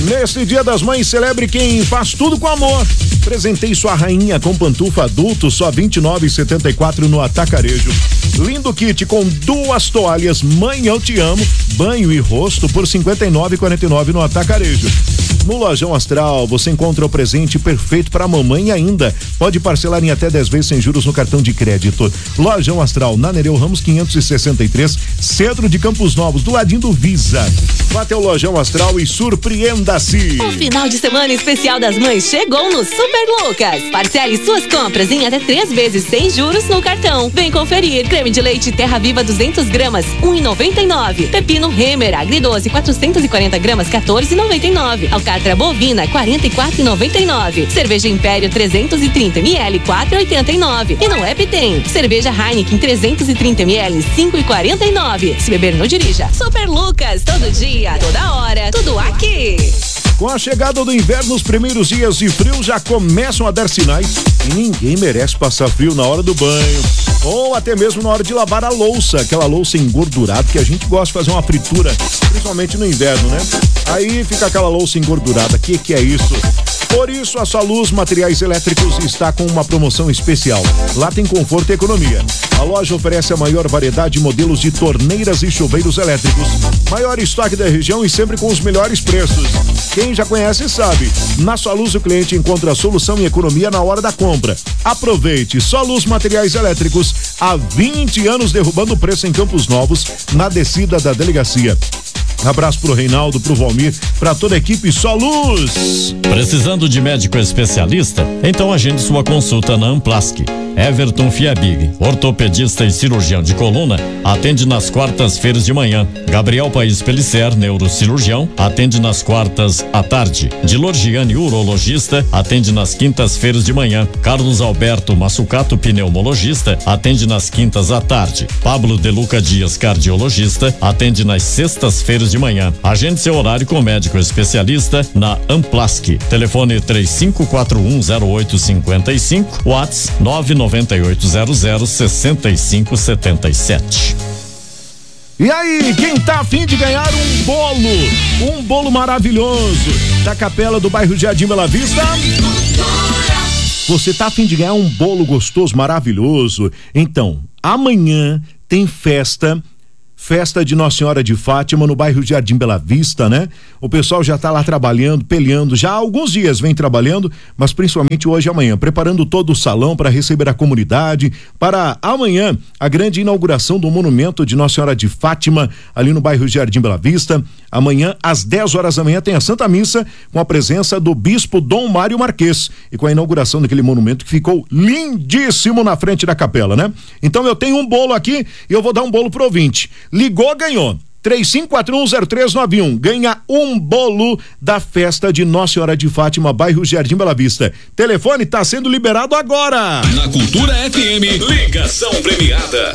Neste Dia das Mães, celebre quem faz tudo com amor. Presentei sua rainha com pantufa adulto, só R$29,74 no Atacarejo. Lindo kit com 2 toalhas Mãe Eu Te Amo, banho e rosto por R$59,49 no Atacarejo. No Lojão Astral, você encontra o presente perfeito para a mamãe e ainda pode parcelar em até 10 vezes sem juros no cartão de crédito. Lojão Astral, na Nereu Ramos 563, Centro de Campos Novos, do ladinho do Visa. Vá até o Lojão Astral e surpreenda-se. O final de semana especial das mães chegou no Super Lucas. Parcele suas compras em até 3 vezes sem juros no cartão. Vem conferir. Creme de leite Terra Viva 200 gramas, R$1,99. Pepino Remer Agridoce 440 gramas, R$14,99. Alcatra bovina, R$44,99. Cerveja Império 330 ml, R$4,89. E no app tem cerveja Heineken 330 ml, R$5,49. Se beber, não dirija. Super Lucas, todo dia, toda hora, tudo aqui. Com a chegada do inverno, os primeiros dias de frio já começam a dar sinais e ninguém merece passar frio na hora do banho ou até mesmo na hora de lavar a louça, aquela louça engordurada que a gente gosta de fazer uma fritura, principalmente no inverno, né? Aí fica aquela louça engordurada, que é isso? Por isso, a Soluz Materiais Elétricos está com uma promoção especial. Lá tem conforto e economia. A loja oferece a maior variedade de modelos de torneiras e chuveiros elétricos. Maior estoque da região e sempre com os melhores preços. Quem já conhece sabe. Na Soluz o cliente encontra a solução e economia na hora da compra. Aproveite. Soluz Materiais Elétricos, há 20 anos derrubando o preço em Campos Novos, na descida da delegacia. Abraço pro Reinaldo, pro Valmir, pra toda a equipe Soluz. Precisando de médico especialista? Então agende sua consulta na Amplask. Everton Fiabig, ortopedista e cirurgião de coluna, atende nas quartas-feiras de manhã. Gabriel País Pellicer, neurocirurgião, atende nas quartas à tarde. Dilor Gianni, urologista, atende nas quintas-feiras de manhã. Carlos Alberto Massucato, pneumologista, atende nas quintas à tarde. Pablo De Luca Dias, cardiologista, atende nas sextas-feiras de manhã. Agende seu horário com médico especialista na Amplask. Telefone 35410855, WhatsApp 998006577. E aí, quem tá a fim de ganhar um bolo maravilhoso da Capela do bairro Jardim Bela Vista? Você tá a fim de ganhar um bolo gostoso, maravilhoso? Então, amanhã tem festa de Nossa Senhora de Fátima no bairro Jardim Bela Vista, né? O pessoal já tá lá trabalhando, peleando, já há alguns dias vem trabalhando, mas principalmente hoje e amanhã, preparando todo o salão para receber a comunidade, para amanhã a grande inauguração do monumento de Nossa Senhora de Fátima, ali no bairro Jardim Bela Vista. Amanhã, às 10 horas da manhã, tem a Santa Missa com a presença do Bispo Dom Mário Marques e com a inauguração daquele monumento que ficou lindíssimo na frente da capela, né? Então eu tenho um bolo aqui e eu vou dar um bolo pro ouvinte. Ligou, ganhou. 35410391. Ganha um bolo da festa de Nossa Senhora de Fátima, bairro Jardim Bela Vista. Telefone tá sendo liberado agora. Na Cultura FM, ligação premiada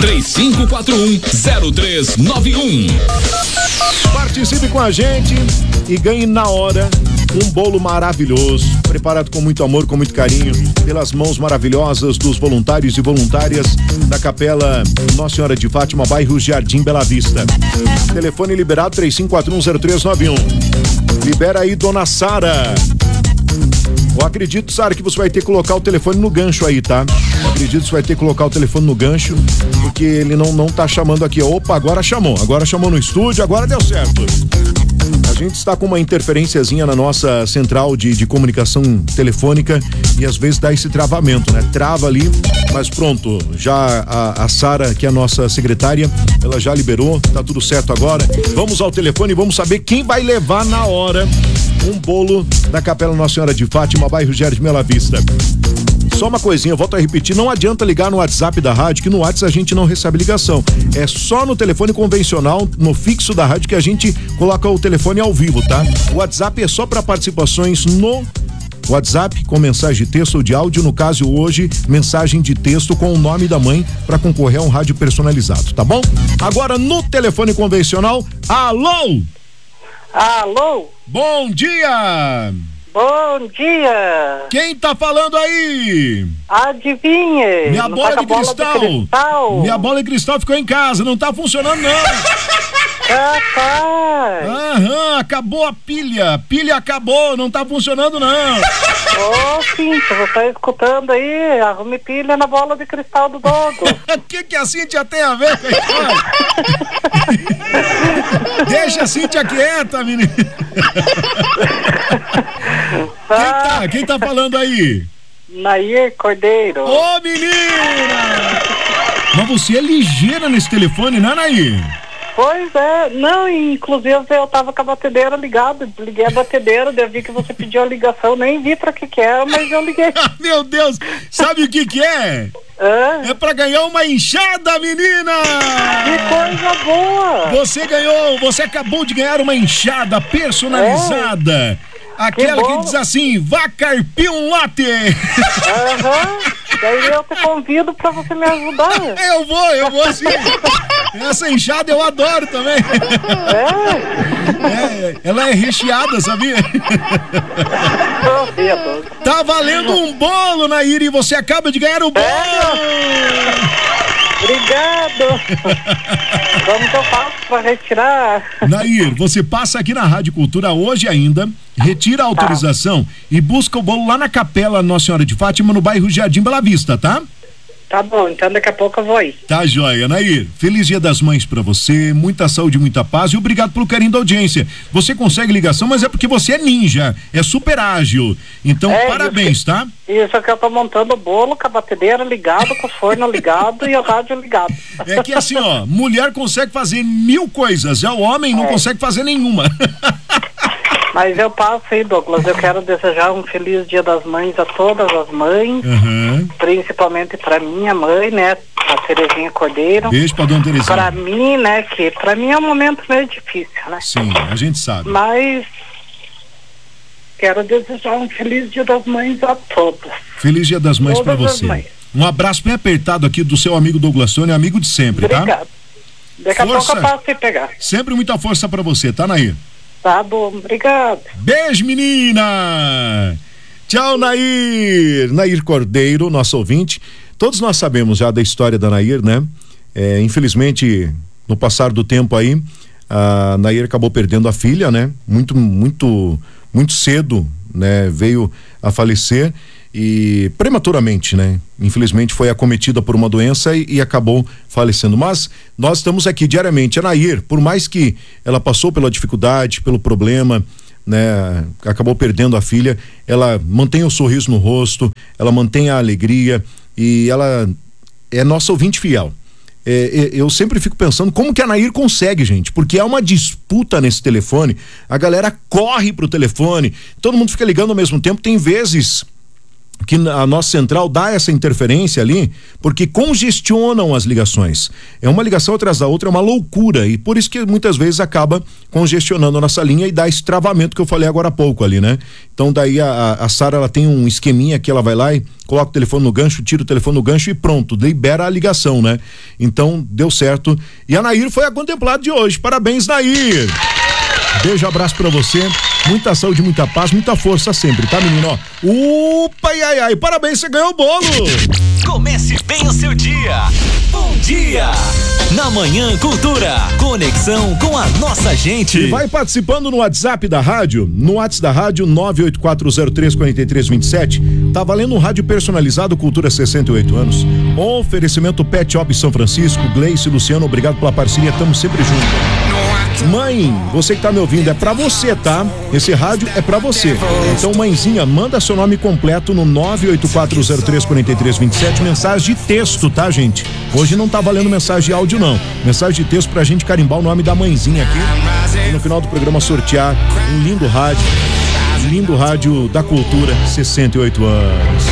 35410391. Participe com a gente e ganhe na hora um bolo maravilhoso, preparado com muito amor, com muito carinho, pelas mãos maravilhosas dos voluntários e voluntárias da Capela Nossa Senhora de Fátima, bairro Jardim Bela Vista. Telefone liberado 35410391. Libera aí, dona Sara. Eu acredito, Sara, que você vai ter que colocar o telefone no gancho aí, tá? Eu acredito que você vai ter que colocar o telefone no gancho, porque ele não tá chamando aqui. Opa, agora chamou no estúdio, agora deu certo. A gente está com uma interferenciazinha na nossa central de comunicação telefônica e às vezes dá esse travamento, né? Trava ali, mas pronto, já a Sara, que é a nossa secretária, ela já liberou, tá tudo certo agora. Vamos ao telefone e vamos saber quem vai levar na hora um bolo da Capela Nossa Senhora de Fátima, bairro Jardim Bela Vista. Só uma coisinha, eu volto a repetir, não adianta ligar no WhatsApp da rádio, que no WhatsApp a gente não recebe ligação. É só no telefone convencional, no fixo da rádio, que a gente coloca o telefone ao vivo, tá? O WhatsApp é só para participações no WhatsApp com mensagem de texto ou de áudio, no caso hoje, mensagem de texto com o nome da mãe para concorrer a um rádio personalizado, tá bom? Agora no telefone convencional, alô? Alô? Bom dia! Bom dia! Quem tá falando aí? Adivinhe! Minha bola de cristal! Minha bola de cristal ficou em casa, não tá funcionando não! Capaz. Aham, acabou a pilha. A pilha acabou, não tá funcionando não. Ô, Cíntia, você tá escutando aí? Arrume pilha na bola de cristal do Douglas. O que a Cíntia tem a ver com a história? Deixa a Cíntia quieta, menina. Quem tá falando aí? Nair Cordeiro. Ô, menina! Mas você é ligeira nesse telefone, não é, Nair? Pois é, não, inclusive eu tava com a batedeira ligada, desliguei a batedeira, daí eu vi que você pediu a ligação, nem vi pra que era, mas eu liguei. Meu Deus, sabe o que é? É pra ganhar uma enxada, menina! Que coisa boa! Você acabou de ganhar uma enxada personalizada. Aquela que diz assim, vá carpir um lote. Aham, daí eu te convido pra você me ajudar. Eu vou sim. Essa enxada eu adoro também. Ela é recheada, sabia? Tá valendo um bolo, Nair, e você acaba de ganhar o bolo. Obrigado. Como que eu faço pra retirar? Nair, você passa aqui na Rádio Cultura hoje ainda, retira a autorização e busca o bolo lá na Capela Nossa Senhora de Fátima, no bairro Jardim Bela Vista, tá? Tá bom, então daqui a pouco eu vou ir. Tá joia, Nair. Feliz Dia das Mães pra você, muita saúde, muita paz e obrigado pelo carinho da audiência. Você consegue ligação, mas é porque você é ninja, é super ágil. Então, parabéns, tá? Isso que eu tô montando o bolo com a batedeira ligada, com o forno ligado e o rádio ligado. É que assim, ó, mulher consegue fazer 1000 coisas, já o homem não consegue fazer nenhuma. Mas eu passo aí, Douglas, eu quero desejar um feliz Dia das Mães a todas as mães, principalmente pra minha mãe, né, a Terezinha Cordeiro. Beijo pra dona Terezinha. Pra mim, né, que pra mim é um momento meio difícil, né? Sim, a gente sabe. Mas quero desejar um feliz Dia das Mães a todas. Feliz Dia das Mães pra você. Um abraço bem apertado aqui do seu amigo Douglas Sônia, amigo de sempre, tá? Obrigado. Daqui a pouco eu passo e pegar. Sempre muita força pra você, tá, Nair? Tá bom, obrigado. Beijo, menina! Tchau, Nair! Nair Cordeiro, nosso ouvinte. Todos nós sabemos já da história da Nair, né? Infelizmente, no passar do tempo aí, a Nair acabou perdendo a filha, né? Muito cedo, né? Veio a falecer e prematuramente, né? Infelizmente foi acometida por uma doença e acabou falecendo, mas nós estamos aqui diariamente. A Nair, por mais que ela passou pela dificuldade, pelo problema, né? Acabou perdendo a filha, ela mantém o sorriso no rosto, ela mantém a alegria e ela é nossa ouvinte fiel. Eu sempre fico pensando como que a Nair consegue, gente, porque é uma disputa nesse telefone, a galera corre pro telefone, todo mundo fica ligando ao mesmo tempo, tem vezes que a nossa central dá essa interferência ali, porque congestionam as ligações. É uma ligação atrás da outra, é uma loucura, e por isso que muitas vezes acaba congestionando a nossa linha e dá esse travamento que eu falei agora há pouco ali, né? Então daí a Sara, ela tem um esqueminha que ela vai lá e coloca o telefone no gancho, tira o telefone no gancho e pronto, libera a ligação, né? Então deu certo. E a Nair foi a contemplada de hoje. Parabéns, Nair! Beijo, abraço pra você, muita saúde, muita paz, muita força sempre, tá, menino? Upa, ai, parabéns, você ganhou o bolo! Comece bem o seu dia. Bom dia! Na Manhã Cultura, conexão com a nossa gente. E vai participando no WhatsApp da rádio, no WhatsApp da rádio 984034327. Tá valendo um rádio personalizado Cultura 68 anos. Oferecimento Pet Shop São Francisco, Gleice e Luciano, obrigado pela parceria, tamo sempre juntos. Mãe, você que tá me ouvindo, é pra você, tá? Esse rádio é pra você. Então, mãezinha, manda seu nome completo no 984034327, mensagem de texto, tá, gente? Hoje não tá valendo mensagem de áudio, não. Mensagem de texto pra gente carimbar o nome da mãezinha aqui. E no final do programa sortear um lindo rádio da Cultura, 68 anos.